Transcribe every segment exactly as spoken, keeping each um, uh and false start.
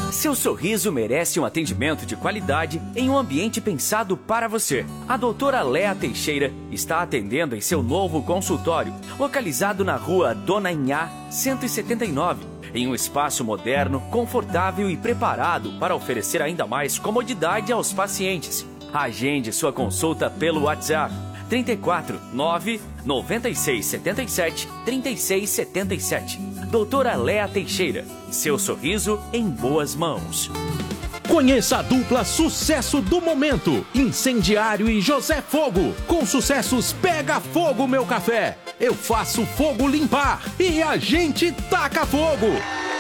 Seu sorriso merece um atendimento de qualidade em um ambiente pensado para você. A doutora Léa Teixeira está atendendo em seu novo consultório, localizado na rua Dona Inhá, cento e setenta e nove, em um espaço moderno, confortável e preparado para oferecer ainda mais comodidade aos pacientes. Agende sua consulta pelo WhatsApp trinta e quatro, nove, noventa e seis, setenta e sete, trinta e seis setenta e sete. Doutora Léa Teixeira, seu sorriso em boas mãos. Conheça a dupla sucesso do momento, Incendiário e José Fogo. Com sucessos Pega Fogo Meu Café, Eu Faço Fogo Limpar e A Gente Taca Fogo.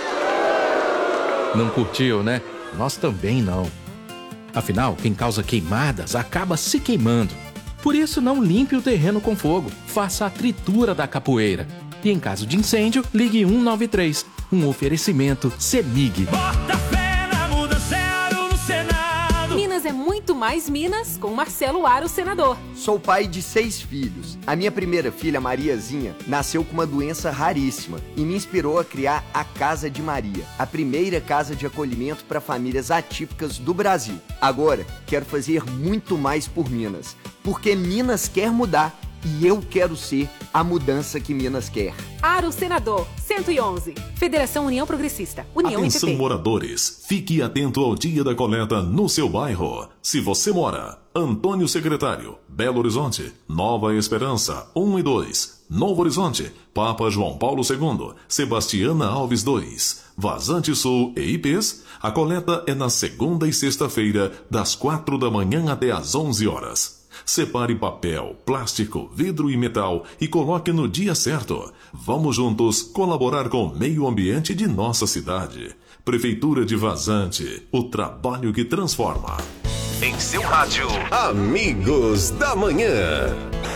Não curtiu, né? Nós também não. Afinal, quem causa queimadas acaba se queimando. Por isso, não limpe o terreno com fogo, faça a tritura da capoeira. E em caso de incêndio, ligue um nove três. Um oferecimento CEMIG. Bota fé na mudança, Aro no Senado. Minas é muito mais Minas com Marcelo Aro, senador. Sou pai de seis filhos. A minha primeira filha, Mariazinha, nasceu com uma doença raríssima e me inspirou a criar a Casa de Maria, a primeira casa de acolhimento para famílias atípicas do Brasil. Agora, quero fazer muito mais por Minas, porque Minas quer mudar. E eu quero ser a mudança que Minas quer. Aro Senador, cento e onze. Federação União Progressista. União Atenção, M P P. moradores. Fique atento ao dia da coleta no seu bairro. Se você mora, Antônio Secretário, Belo Horizonte, Nova Esperança, um e dois. Novo Horizonte, Papa João Paulo segundo, Sebastiana Alves dois. Vazante Sul e I Ps, a coleta é na segunda e sexta-feira, das quatro da manhã até às onze horas. Separe papel, plástico, vidro e metal e coloque no dia certo. Vamos juntos colaborar com o meio ambiente de nossa cidade. Prefeitura de Vazante, o trabalho que transforma. Em seu rádio, Amigos da Manhã.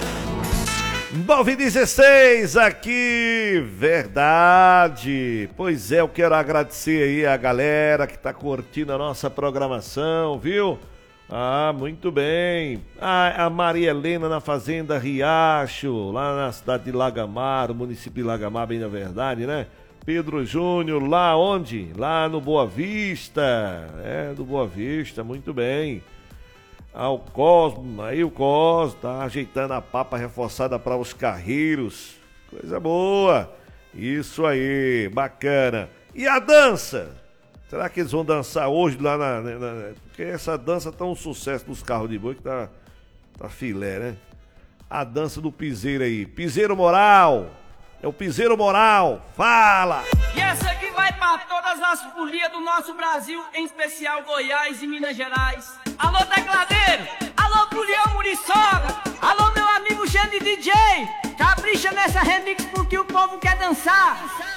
nove e dezesseis aqui, verdade. Pois é, eu quero agradecer aí a galera que tá curtindo a nossa programação, viu? Ah, muito bem. Ah, a Maria Helena na Fazenda Riacho, lá na cidade de Lagamar, o município de Lagamar, bem na verdade, né? Pedro Júnior, lá onde? Lá no Boa Vista. É, do Boa Vista, muito bem. Ah, o Cosmo, aí o Cosmo tá ajeitando a papa reforçada para os carreiros. Coisa boa. Isso aí, bacana. E a dança? Será que eles vão dançar hoje lá na, na, na... Porque essa dança tá um sucesso nos carros de boi que tá, tá filé, né? A dança do piseiro aí. Piseiro Moral. É o Piseiro Moral. Fala! E essa aqui vai para todas as folias do nosso Brasil, em especial Goiás e Minas Gerais. Alô, tecladeiro! Alô, Julião Muriçoca! Alô, meu amigo Xande D J! Capricha nessa remix porque o povo quer dançar!